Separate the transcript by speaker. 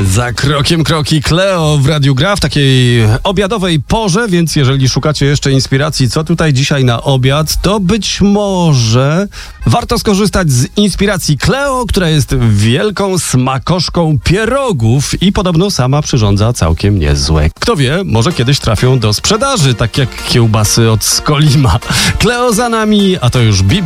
Speaker 1: Za krokiem kroki Cleo w Radiu Gra w takiej obiadowej porze, więc jeżeli szukacie jeszcze inspiracji, co tutaj dzisiaj na obiad, to być może warto skorzystać z inspiracji Cleo, która jest wielką smakoszką pierogów i podobno sama przyrządza całkiem niezłe. Kto wie, może kiedyś trafią do sprzedaży, tak jak kiełbasy od Skolima. Cleo za nami, a to już